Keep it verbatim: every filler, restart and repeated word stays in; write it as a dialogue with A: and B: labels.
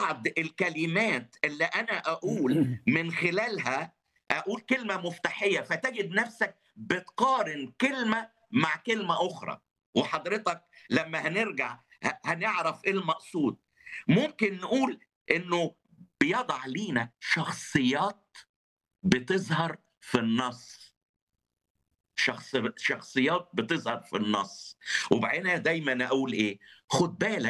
A: بعض الكلمات اللي أنا أقول من خلالها أقول كلمة مفتاحية، فتجد نفسك بتقارن كلمة مع كلمة أخرى، وحضرتك لمّا هنرجع ه هنعرف إيه المقصود. ممكن نقول إنه بيضع لينا شخصيات بتظهر في النص. شخص شخصيات بتظهر في النص، وبعدين دايمًا أقول إيه، خُد بالك